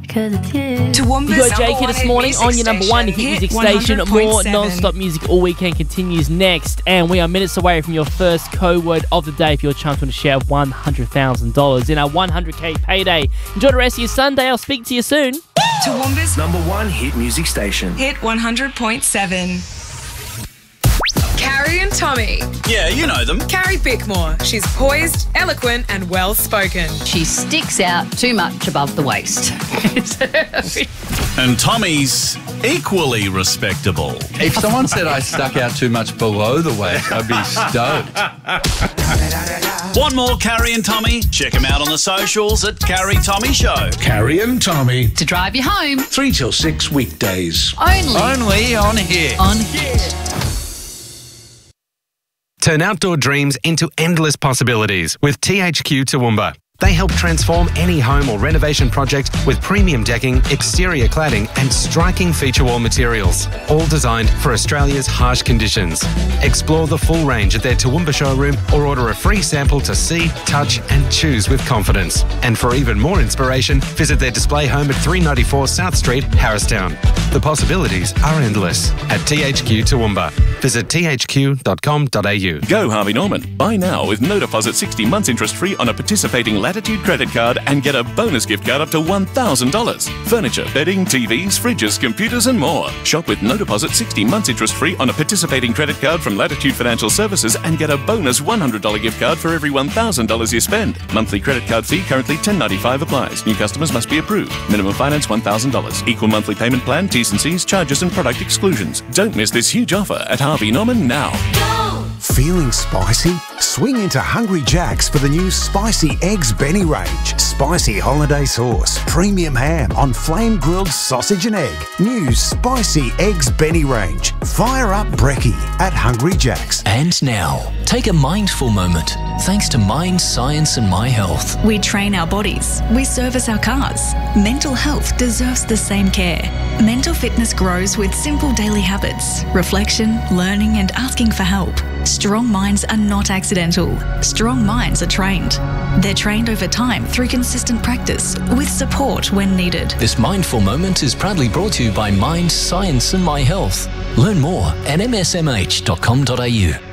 'cause it's you. Toowoomba's You got number Jake one this hit morning music on your number one hit music station. More 100.7. non-stop music all weekend continues next. And we are minutes away from your first code word of the day for your chance to win a share of $100,000 in our 100K payday. Enjoy the rest of your Sunday. I'll speak to you soon. Toowoomba's Number one hit music station. hit 100.7. Carrie and Tommy. Yeah, you know them. Carrie Bickmore. She's poised, eloquent, and well-spoken. She sticks out too much above the waist. And Tommy's equally respectable. If someone said I stuck out too much below the waist, I'd be stoked. Want more Carrie and Tommy? Check them out on the socials at Carrie Tommy Show. Carrie and Tommy. To drive you home, 3 till 6 weekdays. Only on here. on here. Turn outdoor dreams into endless possibilities with THQ Toowoomba. They help transform any home or renovation project with premium decking, exterior cladding and striking feature wall materials, all designed for Australia's harsh conditions. Explore the full range at their Toowoomba showroom or order a free sample to see, touch and choose with confidence. And for even more inspiration, visit their display home at 394 South Street, Harristown. The possibilities are endless at THQ Toowoomba. Visit thq.com.au. Go Harvey Norman. Buy now with no deposit 60 months interest free on a participating Latitude credit card and get a bonus gift card up to $1,000. Furniture, bedding, TVs, fridges, computers and more. Shop with no deposit 60 months interest free on a participating credit card from Latitude Financial Services and get a bonus $100 gift card for every $1,000 you spend. Monthly credit card fee currently $10.95 applies. New customers must be approved. Minimum finance $1,000. Equal monthly payment plan, T's and C's, charges and product exclusions. Don't miss this huge offer at Harvey Norman now. Feeling spicy? Swing into Hungry Jack's for the new Spicy Eggs Benny range. Spicy holiday sauce, premium ham on flame grilled sausage and egg. New Spicy Eggs Benny range. Fire up brekkie at Hungry Jack's. And now, take a mindful moment. Thanks to Mind, Science and My Health. We train our bodies. We service our cars. Mental health deserves the same care. Mental fitness grows with simple daily habits, reflection, learning and asking for help. Strong minds are not accidental. Strong minds are trained. They're trained over time through consistent practice with support when needed. This mindful moment is proudly brought to you by Mind, Science and My Health. Learn more at msmh.com.au.